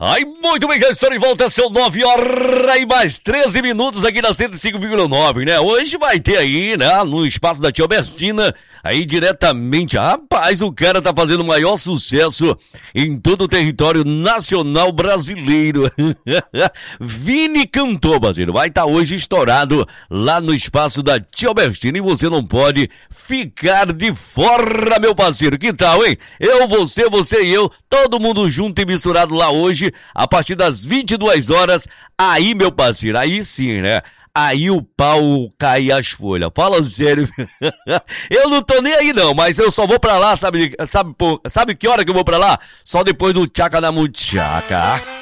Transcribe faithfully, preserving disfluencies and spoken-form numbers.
Ai, muito bem, já estou de volta, são nove horas e mais treze minutos aqui na cento e cinco vírgula nove, né? Hoje vai ter aí, né, no espaço da Tia Albertina, aí diretamente, rapaz, o cara tá fazendo o maior sucesso em todo o território nacional brasileiro. Vini cantou, parceiro, vai estar tá hoje estourado lá no espaço da Tia Albertina e você não pode ficar de fora, meu parceiro. Que tal, hein? Eu, você, você e eu, todo mundo junto e misturado lá hoje, a partir das vinte e duas horas, aí, meu parceiro, aí sim, né? Aí o pau cai as folhas. Fala sério. Eu não tô nem aí não, mas eu só vou pra lá, sabe, sabe, sabe que hora que eu vou pra lá? Só depois do tchaca na muchaca.